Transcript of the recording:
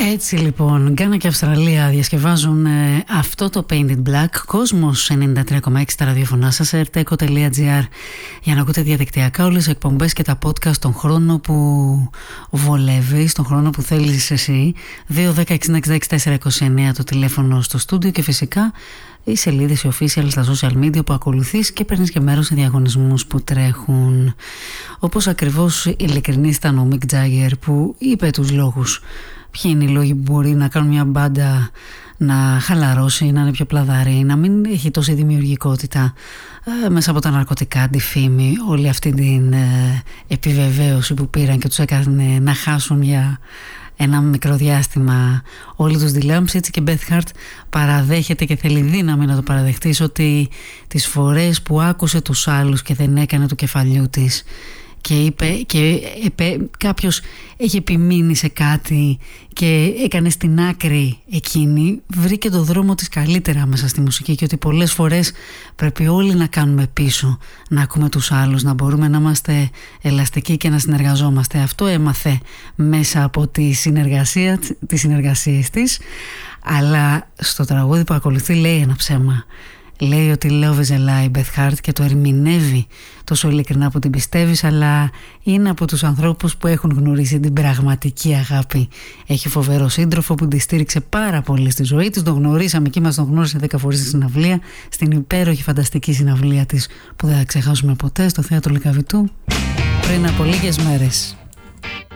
Έτσι λοιπόν, Γκάνα και Αυστραλία διασκευάζουν αυτό το Painted Black. Κόσμος 93,6 στα ραδιοφωνά σας, rteko.gr, για να ακούτε διαδικτυακά όλες τις εκπομπές και τα podcast τον χρόνο που βολεύει, στον χρόνο που θέλεις εσύ. 2-10-60-66-429 το τηλέφωνο στο στούντιο και φυσικά οι σελίδες οι official στα social media που ακολουθείς και παίρνεις και μέρος σε διαγωνισμούς που τρέχουν. Όπως ακριβώς ειλικρινής ήταν ο Mick Jagger που είπε τους λόγους. Ποιοι είναι οι λόγοι που μπορεί να κάνουν μια μπάντα να χαλαρώσει, να είναι πιο πλαδαρή, να μην έχει τόση δημιουργικότητα μέσα από τα ναρκωτικά, τη φήμη, όλη αυτή την επιβεβαίωση που πήραν και τους έκανε να χάσουν για ένα μικρό διάστημα όλοι τους δηλάμψη. Έτσι και Beth Hart παραδέχεται και θέλει δύναμη να το παραδεχτείς ότι τις φορές που άκουσε τους άλλους και δεν έκανε του κεφαλιού της και είπε κάποιος έχει επιμείνει σε κάτι και έκανε στην άκρη εκείνη, βρήκε το δρόμο της καλύτερα μέσα στη μουσική και ότι πολλές φορές πρέπει όλοι να κάνουμε πίσω, να ακούμε τους άλλους, να μπορούμε να είμαστε ελαστικοί και να συνεργαζόμαστε. Αυτό έμαθε μέσα από τις συνεργασίες της, αλλά στο τραγούδι που ακολουθεί λέει ένα ψέμα. Λέει ότι love is a lie, Beth Hart, και το ερμηνεύει τόσο ειλικρινά που την πιστεύεις, αλλά είναι από τους ανθρώπους που έχουν γνωρίσει την πραγματική αγάπη. Έχει φοβερό σύντροφο που τη στήριξε πάρα πολύ στη ζωή της. Τον γνωρίσαμε και μας τον γνώρισε 10 φορές στη συναυλία, στην υπέροχη φανταστική συναυλία της που δεν θα ξεχάσουμε ποτέ, στο θέατρο Λυκαβητού πριν από λίγες μέρες.